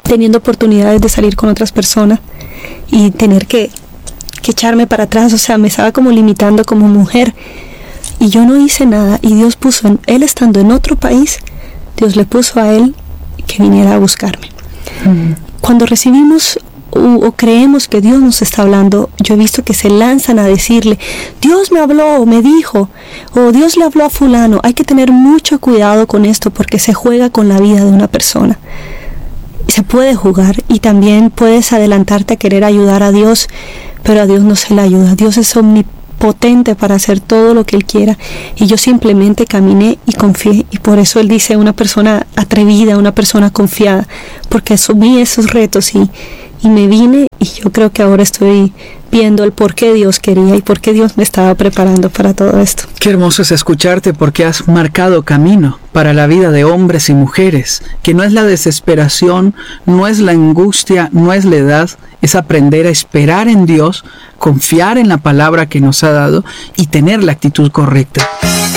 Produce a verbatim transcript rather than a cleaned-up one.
teniendo oportunidades de salir con otras personas y tener que, que echarme para atrás. O sea, me estaba como limitando como mujer y yo no hice nada, y Dios puso, en, él estando en otro país, Dios le puso a él que viniera a buscarme. Mm. Cuando recibimos o, o creemos que Dios nos está hablando, yo he visto que se lanzan a decirle, Dios me habló, o me dijo, o Dios le habló a fulano. Hay que tener mucho cuidado con esto, porque se juega con la vida de una persona. Se puede jugar, y también puedes adelantarte a querer ayudar a Dios, pero a Dios no se le ayuda. Dios es omnipotente para hacer todo lo que Él quiera, y yo simplemente caminé y confié, y por eso Él dice una persona atrevida, una persona confiada, porque asumí esos retos y, y me vine, y yo creo que ahora estoy viendo el por qué Dios quería y por qué Dios me estaba preparando para todo esto. Qué hermoso es escucharte, porque has marcado camino para la vida de hombres y mujeres, que no es la desesperación, no es la angustia, no es la edad, es aprender a esperar en Dios, confiar en la palabra que nos ha dado y tener la actitud correcta.